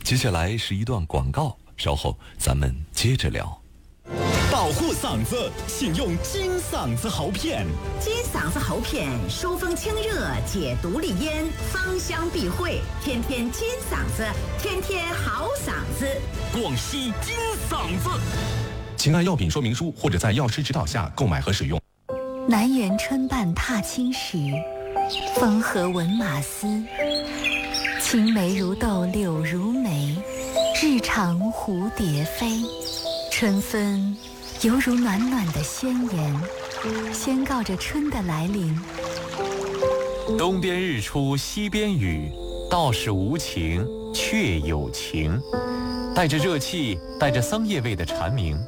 接下来是一段广告，稍后咱们接着聊。 保护嗓子，请用金嗓子喉片。 金嗓子喉片疏风清热，解毒利咽，芳香避秽，天天金嗓子，天天好嗓子。 广西金嗓子。 请按药品说明书或者在药师指导下购买和使用。 南园春半踏青时，风和闻马嘶。青梅如豆柳如眉，日长蝴蝶飞。春分犹如暖暖的宣言，宣告着春的来临。 东边日出西边雨，道是无晴却有晴。带着热气，带着桑叶味的蝉鸣，